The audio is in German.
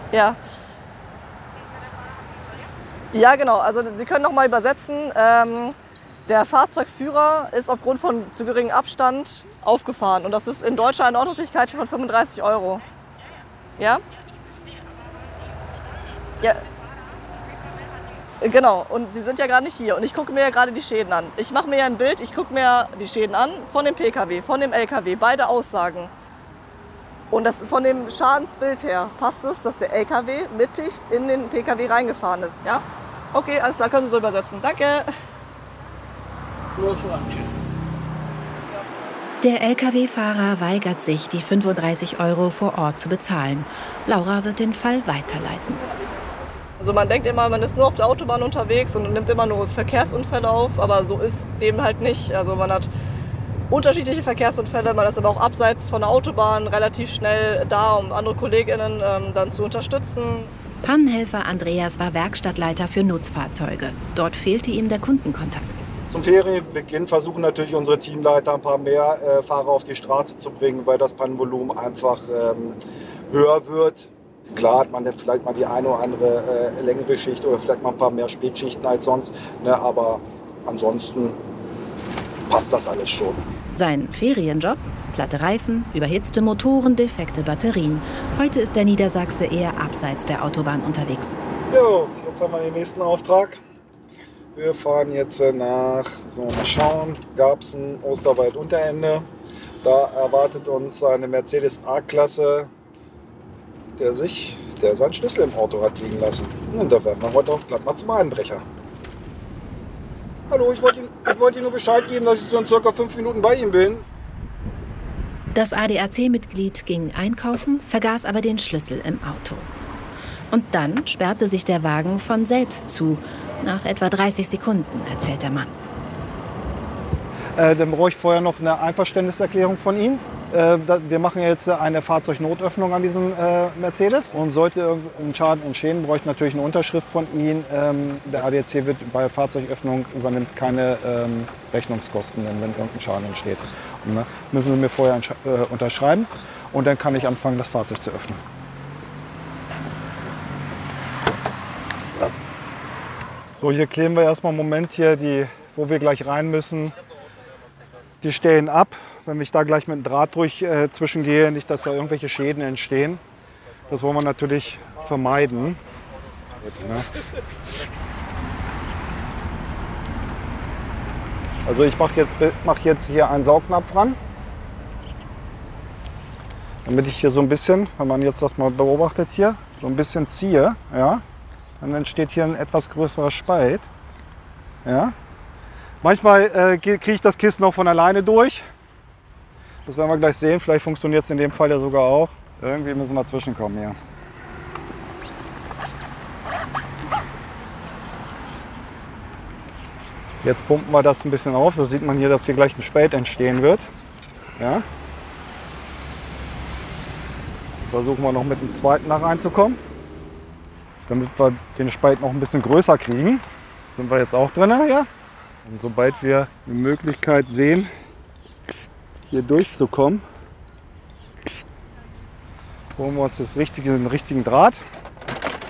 Ja. Ja, genau. Also Sie können noch mal übersetzen. Der Fahrzeugführer ist aufgrund von zu geringem Abstand aufgefahren. Und das ist in Deutschland eine Ordnungswidrigkeit von 35 Euro. Ja? Ja. Genau. Und Sie sind ja gerade nicht hier. Und ich gucke mir ja gerade die Schäden an. Ich mache mir ja ein Bild, ich gucke mir die Schäden an von dem Pkw, von dem Lkw. Beide Aussagen. Und das, von dem Schadensbild her passt es, dass der LKW mittig in den Pkw reingefahren ist. Ja? Okay, alles klar, können Sie so übersetzen. Danke. Der Lkw-Fahrer weigert sich, die 35 Euro vor Ort zu bezahlen. Laura wird den Fall weiterleiten. Also man denkt immer, man ist nur auf der Autobahn unterwegs und nimmt immer nur Verkehrsunfälle auf, aber so ist dem halt nicht. Also man hat unterschiedliche Verkehrsunfälle, man ist aber auch abseits von der Autobahn relativ schnell da, um andere KollegInnen dann zu unterstützen. Pannenhelfer Andreas war Werkstattleiter für Nutzfahrzeuge. Dort fehlte ihm der Kundenkontakt. Zum Ferienbeginn versuchen natürlich unsere Teamleiter ein paar mehr Fahrer auf die Straße zu bringen, weil das Pannenvolumen einfach höher wird. Klar hat man dann vielleicht mal die eine oder andere längere Schicht oder vielleicht mal ein paar mehr Spätschichten als sonst, ne, aber ansonsten passt das alles schon. Sein Ferienjob? Platte Reifen, überhitzte Motoren, defekte Batterien. Heute ist der Niedersachse eher abseits der Autobahn unterwegs. Jo, jetzt haben wir den nächsten Auftrag. Wir fahren jetzt mal schauen, Garbsen, Osterwald, Unterende. Da erwartet uns eine Mercedes A-Klasse, der seinen Schlüssel im Auto hat liegen lassen. Und da werden wir heute auch glatt mal zum Einbrecher. Hallo, ich wollte Ihnen nur Bescheid geben, dass ich so in circa 5 Minuten bei Ihnen bin. Das ADAC-Mitglied ging einkaufen, vergaß aber den Schlüssel im Auto. Und dann sperrte sich der Wagen von selbst zu. Nach etwa 30 Sekunden, erzählt der Mann. Dann brauche ich vorher noch eine Einverständniserklärung von Ihnen. Wir machen jetzt eine Fahrzeugnotöffnung an diesem Mercedes. Und sollte irgendein Schaden entstehen, brauche ich natürlich eine Unterschrift von Ihnen. Der ADAC wird bei Fahrzeugöffnung übernimmt keine Rechnungskosten, wenn irgendein Schaden entsteht. Und, müssen Sie mir vorher unterschreiben und dann kann ich anfangen, das Fahrzeug zu öffnen. So, hier kleben wir erstmal einen Moment hier, wo wir gleich rein müssen. Die stellen ab, wenn ich da gleich mit dem Draht durch zwischengehe, nicht, dass da irgendwelche Schäden entstehen. Das wollen wir natürlich vermeiden. Also ich mache jetzt hier einen Saugnapf ran, damit ich hier so ein bisschen, wenn man jetzt das mal beobachtet hier, so ein bisschen ziehe, ja, dann entsteht hier ein etwas größerer Spalt. Ja. Manchmal kriege ich das Kissen auch von alleine durch. Das werden wir gleich sehen. Vielleicht funktioniert es in dem Fall ja sogar auch. Irgendwie müssen wir zwischenkommen hier. Jetzt pumpen wir das ein bisschen auf. Da sieht man hier, dass hier gleich ein Spalt entstehen wird. Ja. Versuchen wir noch mit dem zweiten nach reinzukommen, damit wir den Spalt noch ein bisschen größer kriegen. Sind wir jetzt auch drin, ja? Und sobald wir die Möglichkeit sehen, hier durchzukommen, holen wir uns den richtigen Draht.